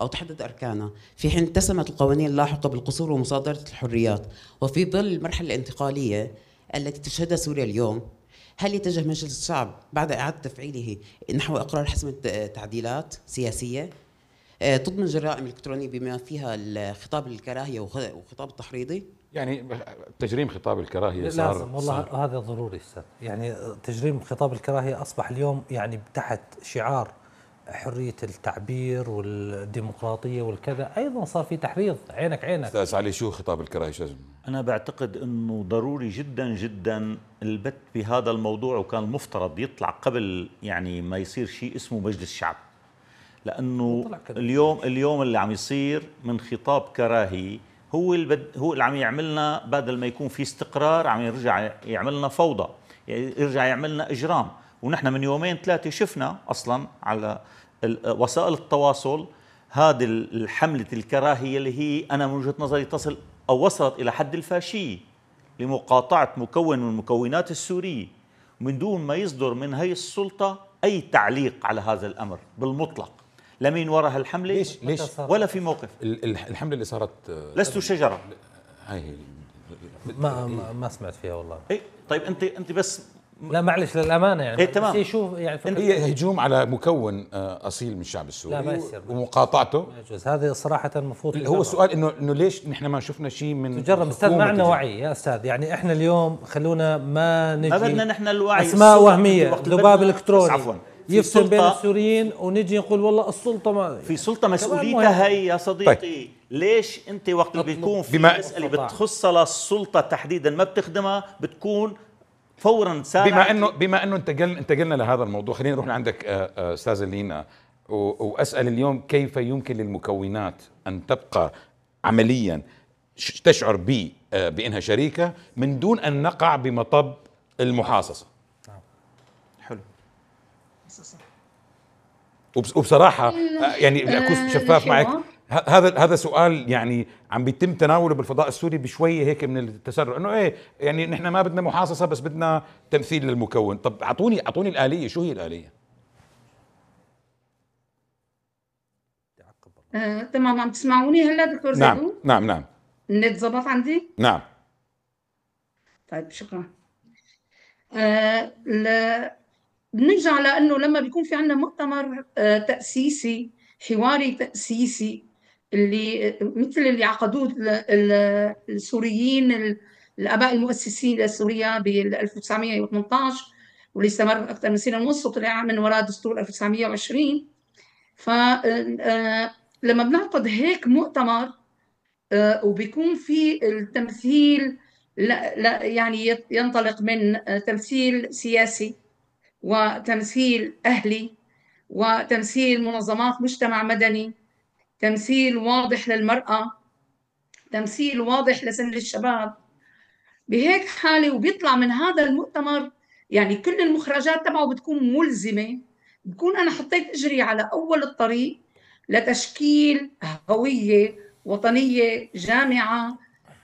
أو تحدد أركانها، في حين اتسمت القوانين اللاحقة بالقصور ومصادرة الحريات. وفي ظل المرحلة الانتقالية التي تشهدها سوريا اليوم، هل يتجه مجلس الشعب بعد إعادة تفعيله نحو إقرار حسم تعديلات سياسية تضمن جرائم الإلكترونية بما فيها الخطاب الكراهية وخطاب التحريضي؟ يعني تجريم خطاب الكراهية صار لازم والله هذا ضروري استاذ. يعني تجريم خطاب الكراهية أصبح اليوم يعني تحت شعار حرية التعبير والديمقراطية والكذا، أيضا صار في تحريض. عينك أستاذ علي، شو خطاب الكراهية؟ شو أنا بعتقد أنه ضروري جدا جدا البت بهذا الموضوع، وكان المفترض يطلع قبل يعني ما يصير شيء اسمه مجلس شعب، لأنه اليوم اللي عم يصير من خطاب كراهي هو اللي عم يعملنا، بدل ما يكون في استقرار عم يرجع يعملنا فوضى، يرجع يعملنا إجرام. ونحن من يومين ثلاثة شفنا أصلا على وسائل التواصل هذه الحملة الكراهية اللي هي أنا من وجهة نظري تصل أو وصلت إلى حد الفاشية لمقاطعة مكون من المكونات السورية، من دون ما يصدر من هي السلطة أي تعليق على هذا الأمر بالمطلق. لمين وراء الحملة؟ ليش ولا في موقف. الحملة اللي صارت لست شجرة. هاي ما سمعت فيها والله. طيب أنت بس لا معلش للأمانة يعني تمام. شوف يعني هي هجوم على مكون أصيل من الشعب السوري. لا ما يصير ومقاطعته. هذا صراحة المفروض. هو السؤال إنه ليش نحن ما شفنا شيء من تجرب استاذ. معنا وعي يا استاذ، يعني احنا اليوم خلونا ما نجي بدنا نحن الوعي اسماء وهمية، ذباب الكتروني عفوا يفصل بين السوريين ونجي نقول والله السلطة ما في سلطة مسؤوليتها هي يا صديقي. طيب. ليش انت وقت اللي بيكون في مسألة بتخصها للسلطة تحديدا ما بتخدمها بتكون فورا سارعة؟ بما انه انتقلنا لهذا الموضوع، خلينا نروح لعندك استاذ لينا واسال اليوم كيف يمكن للمكونات ان تبقى عمليا تشعر بانها شريكة من دون ان نقع بمطب المحاصصة. حلو. وبصراحة يعني أكون شفاف معك، هذا سؤال يعني عم بيتم تناوله بالفضاء السوري بشوية هيك من التسرع، انه ايه يعني نحن ما بدنا محاصصة بس بدنا تمثيل للمكون. طب اعطوني الآلية، شو هي الآلية؟ تمام. عم تسمعوني هلا دكتور زيدو؟ نعم. النت زبط عندي؟ نعم. طيب شكرا. بنرجع لأنه لما بيكون في عندنا مؤتمر تأسيسي حواري تأسيسي اللي مثل اللي عقدوه السوريين الآباء المؤسسين لسوريا بال 1918 واللي استمر أكثر من سنة ونص وطلع من وراء دستور 1920. فلما بنعقد هيك مؤتمر وبيكون في التمثيل لا يعني ينطلق من تمثيل سياسي وتمثيل أهلي وتمثيل منظمات مجتمع مدني، تمثيل واضح للمرأة، تمثيل واضح لسن الشباب. بهيك حالة وبيطلع من هذا المؤتمر يعني كل المخرجات تبعه بتكون ملزمة، بكون أنا حطيت إجري على أول الطريق لتشكيل هوية وطنية جامعة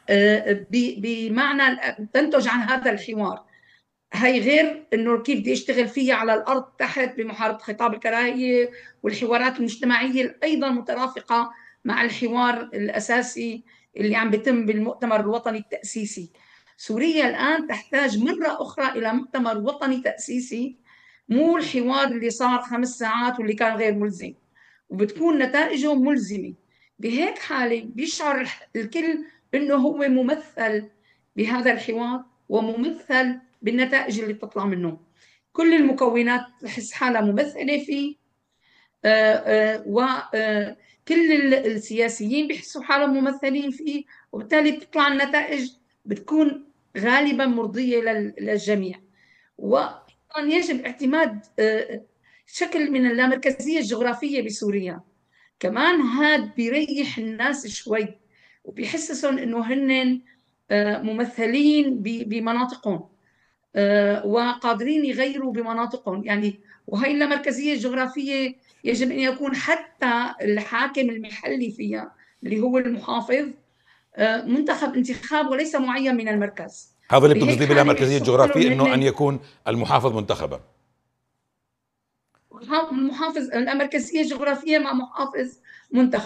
بمعنى تنتج عن هذا الحوار. هي غير انه كيف بدي اشتغل فيها على الارض تحت بمحاربه خطاب الكراهيه والحوارات المجتمعيه ايضا مترافقه مع الحوار الاساسي اللي عم بيتم بالمؤتمر الوطني التاسيسي. سوريا الان تحتاج مره اخرى الى مؤتمر وطني تاسيسي، مو الحوار اللي صار 5 ساعات واللي كان غير ملزم وبتكون نتائجه ملزمه. بهيك حاله بيشعر الكل انه هو ممثل بهذا الحوار وممثل بالنتائج اللي بتطلع منه. كل المكونات تحس حالها ممثلة فيه، وكل السياسيين بيحسوا حالهم ممثلين فيه، وبالتالي بتطلع النتائج بتكون غالبا مرضية للجميع. وأيضا يجب اعتماد شكل من اللامركزية الجغرافية بسوريا، كمان هاد بيريح الناس شوي وبيحسسهم انه هن ممثلين بمناطقهم وقادرين يغيروا بمناطقهم. يعني وهي اللامركزية الجغرافية يجب أن يكون حتى الحاكم المحلي فيها اللي هو المحافظ منتخب انتخاب وليس معين من المركز. هذا اللي بتقصدي باللامركزية الجغرافية، انه ان يكون المحافظ منتخبا. المحافظ اللامركزية الجغرافية مع محافظ منتخب.